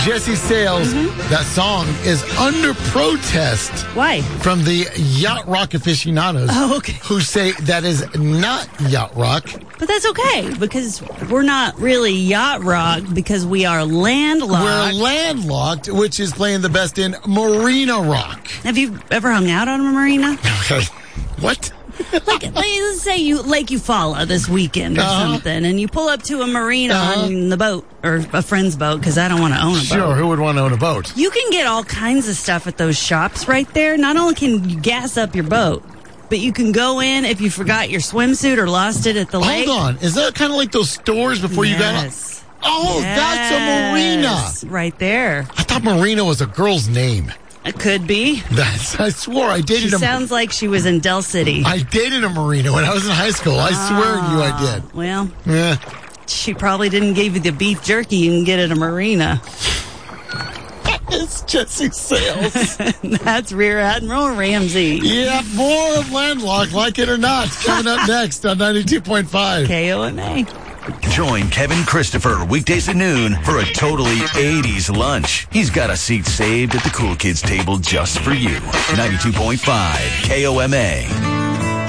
Jesse Sales, that song is under protest. Why? From the yacht rock aficionados. Oh, okay. Who say that is not yacht rock. But that's okay, because we're not really yacht rock, because we are landlocked. We're landlocked, which is playing the best in marina rock. Have you ever hung out on a marina? Okay. What? Like, let's say you Lake Eufaula this weekend or something, and you pull up to a marina on the boat, or a friend's boat, because I don't want to own a boat. Sure, who would want to own a boat? You can get all kinds of stuff at those shops right there. Not only can you gas up your boat, but you can go in if you forgot your swimsuit or lost it at the lake. Hold on. Is that kind of like those stores before you got up? Oh, that's a marina. Right there. I thought marina was a girl's name. It could be. I swore I dated She sounds like she was in Del City. I dated a marina when I was in high school. I swear to you I did. Well, yeah. She probably didn't give you the beef jerky you can get at a marina. It's Jesse Sales. That's Rear Admiral Ramsey. Yeah, more of Landlocked, like it or not. Coming up next on 92.5. KOMA. Join Kevin Christopher weekdays at noon for a totally 80s lunch. He's got a seat saved at the cool kids table just for you. 92.5 KOMA.